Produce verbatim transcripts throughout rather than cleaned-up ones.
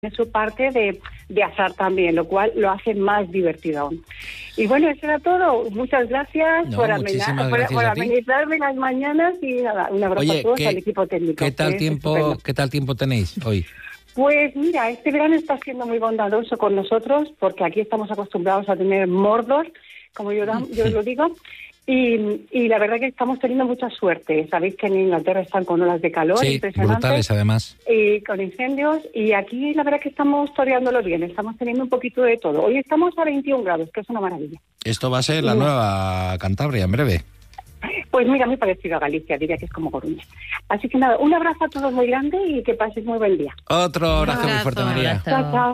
tiene su parte de, de azar también, lo cual lo hace más divertido aún. Y bueno, eso era todo. Muchas gracias no, por, amena, por, por amenizarme las mañanas y nada, un abrazo Oye, a todos, ¿qué, al equipo técnico. ¿qué tal, tiempo, ¿Qué tal tiempo tenéis hoy? Pues mira, este verano está siendo muy bondadoso con nosotros porque aquí estamos acostumbrados a tener Mordor, como yo, yo lo digo. Y, y la verdad que estamos teniendo mucha suerte. Sabéis que en Inglaterra están con olas de calor sí, impresionantes. Brutales además. Y con incendios. Y aquí la verdad que estamos toreándolo bien. Estamos teniendo un poquito de todo. Hoy estamos a veintiún grados, que es una maravilla. Esto va a ser la y, nueva Cantabria en breve. Pues mira, muy parecido a Galicia, diría que es como Coruña. Así que nada, un abrazo a todos muy grande y que paséis muy buen día. Otro abrazo, abrazo muy fuerte, María. Chao, chao.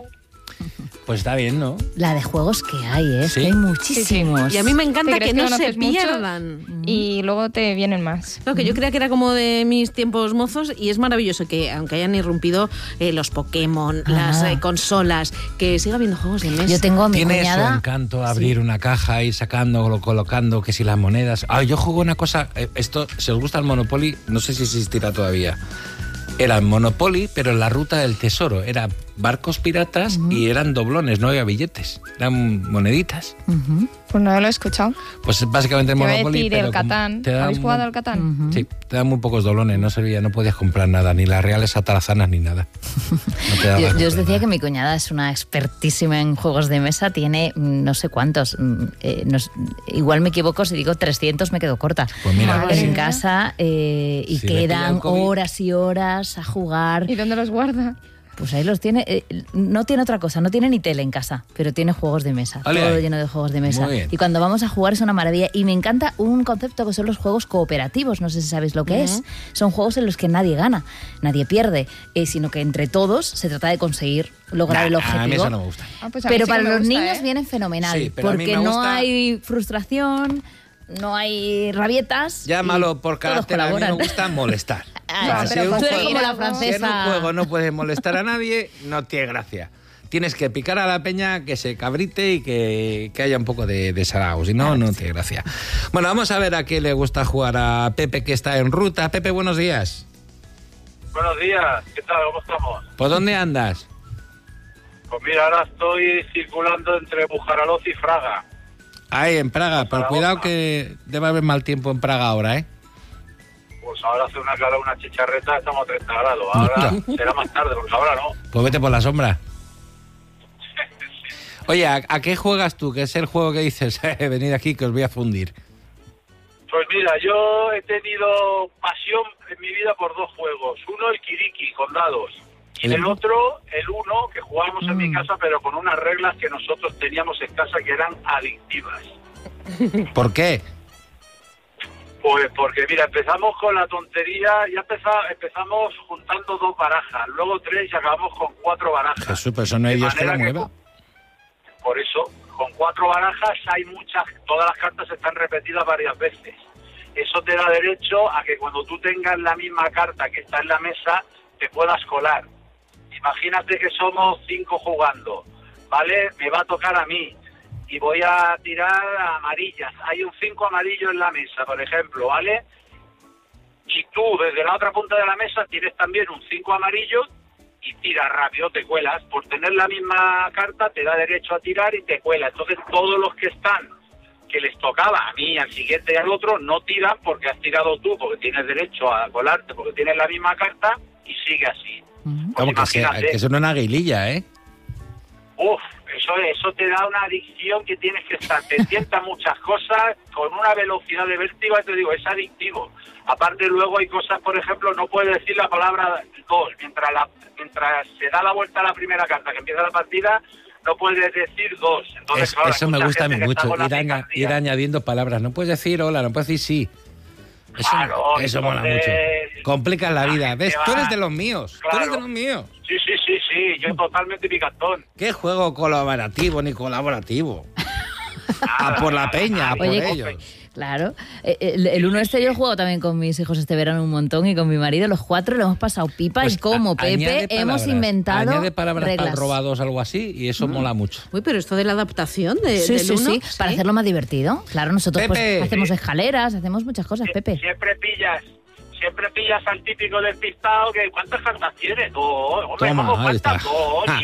Pues está bien, ¿no? La de juegos que hay, ¿eh? ¿Sí? Que hay muchísimos. Sí, sí. Y a mí me encanta que no se mucho pierdan. Y luego te vienen más. Lo que yo creía que era como de mis tiempos mozos y es maravilloso que, aunque hayan irrumpido eh, los Pokémon, ah. las eh, consolas, que siga habiendo juegos de mesa. Yo tengo a mi Tiene cuñada... su encanto abrir sí. una caja, ir sacando, colocando, que si las monedas... Ah, yo juego una cosa... Eh, esto, si os gusta el Monopoly, no sé si existirá todavía. Era Monopoly, pero en la ruta del tesoro. Era barcos piratas uh-huh. y eran doblones, no había billetes. Eran moneditas. Uh-huh. Pues no lo he escuchado. Pues básicamente el Monopoly... Te voy a decir, pero el Catán. ¿Habéis jugado al Catán? Uh-huh. Sí, te dan muy pocos doblones, no servía, no podías comprar nada, ni las reales atarazanas ni nada. No te yo, yo os decía nada. Que mi cuñada es una expertísima en juegos de mesa, tiene no sé cuántos, eh, no, igual me equivoco, si digo trescientos me quedo corta. Pues mira, en sí. casa eh, y si quedan horas y horas a jugar. ¿Y dónde los guarda? Pues ahí los tiene, eh, no tiene otra cosa, no tiene ni tele en casa, pero tiene juegos de mesa, Olé. todo lleno de juegos de mesa. Y cuando vamos a jugar es una maravilla. Y me encanta un concepto que son los juegos cooperativos, no sé si sabéis lo que uh-huh. es. Son juegos en los que nadie gana, nadie pierde, eh, sino que entre todos se trata de conseguir lograr nah, el objetivo. A mí eso no me gusta. Ah, pues pero sí para me los gusta, niños ¿eh? viene fenomenal, sí, pero porque a mí me gusta... no hay frustración, no hay rabietas. Llámalo por carácter, a mí me gusta molestar. Ah, no, pero si tú eres como la francesa. Si en un juego no puedes molestar a nadie, no tiene gracia. Tienes que picar a la peña, que se cabrite y que, que haya un poco de, de sarao. Si no, no tiene gracia. Bueno, vamos a ver a qué le gusta jugar a Pepe, que está en ruta. Pepe, buenos días. Buenos días, ¿qué tal? ¿Cómo estamos? ¿Por dónde andas? Pues mira, ahora estoy circulando entre Bujaraloz y Fraga. Ahí, en Praga, pero cuidado que debe haber mal tiempo en Praga ahora, ¿eh? Pues ahora hace una calor, una chicharreta, estamos a treinta grados. Ahora será más tarde, porque ahora no. Pues vete por la sombra. Oye, ¿a, ¿a qué juegas tú? ¿Qué es el juego que dices? Eh, venid aquí que os voy a fundir. Pues mira, yo he tenido pasión en mi vida por dos juegos. Uno, el Kiriki, con dados. Y el otro, el uno, que jugábamos mm. en mi casa, pero con unas reglas que nosotros teníamos en casa que eran adictivas. ¿Por qué? Pues porque, mira, empezamos con la tontería, ya empezá, empezamos juntando dos barajas, luego tres y acabamos con cuatro barajas. Jesús, pero eso no hay Dios que lo mueva. Que, por eso, con cuatro barajas hay muchas, todas las cartas están repetidas varias veces. Eso te da derecho a que cuando tú tengas la misma carta que está en la mesa, te puedas colar. Imagínate que somos cinco jugando, ¿vale? Me va a tocar a mí. Y voy a tirar amarillas. Hay un cinco amarillo en la mesa, por ejemplo, ¿vale? Y tú, desde la otra punta de la mesa, tienes también un cinco amarillo y tiras rápido, te cuelas. Por tener la misma carta, te da derecho a tirar y te cuela. Entonces, todos los que están, que les tocaba a mí, al siguiente y al otro, no tiran porque has tirado tú, porque tienes derecho a colarte, porque tienes la misma carta, y sigue así. Uh-huh. Pues Como que, sea, que eso no es una guililla, ¿eh? Uf, eso, eso te da una adicción que tienes que estar pendiente a muchas cosas con una velocidad de vértigo, te digo, es adictivo. Aparte luego hay cosas, por ejemplo, no puedes decir la palabra dos, mientras, la, mientras se da la vuelta a la primera carta que empieza la partida, no puedes decir dos. Entonces, es, claro, eso me gusta a mí mucho, ir, aña, ir añadiendo palabras. No puedes decir hola, no puedes decir sí. Eso, claro, eso mola mucho. Complicas la vida. ¿Ves? Tú eres de los míos. Claro. Tú eres de los míos. Sí, sí, sí, sí. Yo totalmente picantón. ¿Qué juego colaborativo ni colaborativo? A por la peña, a por Oye, ellos. Claro. El, el uno este yo juego también con mis hijos este verano un montón y con mi marido. Los cuatro le hemos pasado pipa pues y como Pepe hemos inventado añade palabras reglas. Para robados, algo así, y eso mm. mola mucho. Uy, pero esto de la adaptación de, sí, del sí, uno, sí, sí, para hacerlo más divertido. Claro, nosotros pues, hacemos escaleras, hacemos muchas cosas, Pepe. Siempre pillas. Siempre pillas al típico despistado que ¿cuántas cartas tienes? Dos, hombre, Toma, ¿cómo ahí está. Dos,